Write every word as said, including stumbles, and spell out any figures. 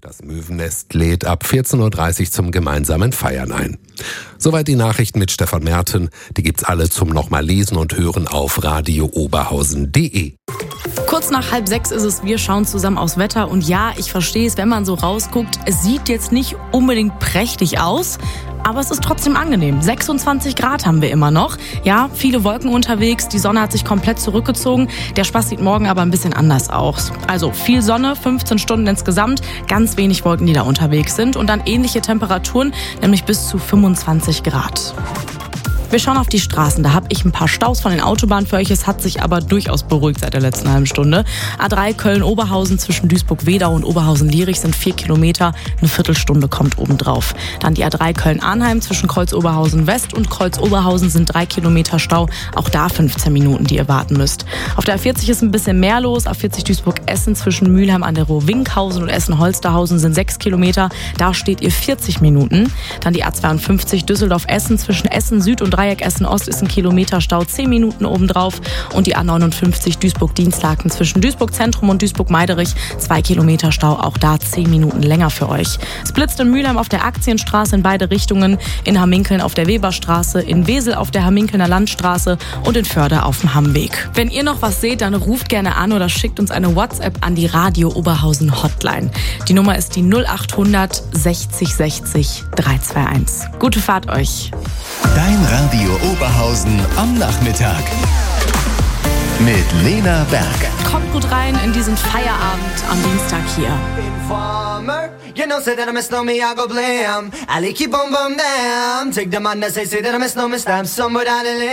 Das Möwennest lädt ab vierzehn Uhr dreißig zum gemeinsamen Feiern ein. Soweit die Nachrichten mit Stefan Merten. Die gibt's alle zum nochmal lesen und hören auf radio oberhausen punkt de. Kurz nach halb sechs ist es, wir schauen zusammen aufs Wetter und ja, ich verstehe es, wenn man so rausguckt, es sieht jetzt nicht unbedingt prächtig aus, aber es ist trotzdem angenehm. sechsundzwanzig Grad haben wir immer noch. Ja, viele Wolken unterwegs, die Sonne hat sich komplett zurückgezogen. Der Spaß sieht morgen aber ein bisschen anders aus. Also viel Sonne, fünfzehn Stunden insgesamt, ganz wenig Wolken, die da unterwegs sind und dann ähnliche Temperaturen, nämlich bis zu fünfundzwanzig Grad. Wir schauen auf die Straßen. Da habe ich ein paar Staus von den Autobahnen für euch. Es hat sich aber durchaus beruhigt seit der letzten halben Stunde. A drei Köln-Oberhausen zwischen Duisburg-Wedau und Oberhausen-Lierich sind vier Kilometer. Eine Viertelstunde kommt obendrauf. Dann die A drei Köln-Arnheim zwischen Kreuz-Oberhausen-West und Kreuz-Oberhausen sind drei Kilometer Stau. Auch da fünfzehn Minuten, die ihr warten müsst. Auf der A vierzig ist ein bisschen mehr los. A vierzig Duisburg-Essen zwischen Mülheim an der Ruhr-Winkhausen und Essen-Holsterhausen sind sechs Kilometer. Da steht ihr vierzig Minuten. Dann die A zweiundfünfzig Düsseldorf-Essen zwischen Essen-Süd und Dreieck Essen-Ost ist ein Kilometer Stau, zehn Minuten obendrauf. Und die A neunundfünfzig Duisburg-Dienstlaken zwischen Duisburg-Zentrum und Duisburg-Meiderich, zwei Kilometer Stau, auch da zehn Minuten länger für euch. Es blitzt in Mülheim auf der Aktienstraße in beide Richtungen, in Hamminkeln auf der Weberstraße, in Wesel auf der Hamminkelner Landstraße und in Förde auf dem Hammweg. Wenn ihr noch was seht, dann ruft gerne an oder schickt uns eine WhatsApp an die Radio Oberhausen Hotline. Die Nummer ist die null achthundert sechzig sechzig dreihunderteinundzwanzig. Gute Fahrt euch. Dein Radio Oberhausen am Nachmittag. Mit Lena Berg. Kommt gut rein in diesen Feierabend am Dienstag hier. Informer, you know, say that I miss no me, I go blam. I keep on bum down. Take the man that say, say that I miss no me, stamp somewhere down the lane.